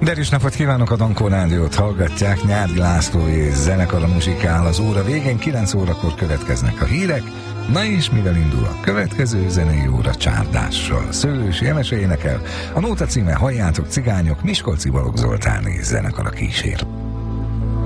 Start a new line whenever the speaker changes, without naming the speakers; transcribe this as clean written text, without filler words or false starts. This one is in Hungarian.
Derűs napot kívánok, a Dankó Rádiót hallgatják, Nyári László és zenekar a muzsikál. Az óra végén 9 órakor következnek a hírek. Na és mivel indul a következő zenei óra? Csárdással. Szőlősi Emese énekel. A nóta címe Halljátok cigányok, Miskolci Balogh Zoltán és zenekar a kísér.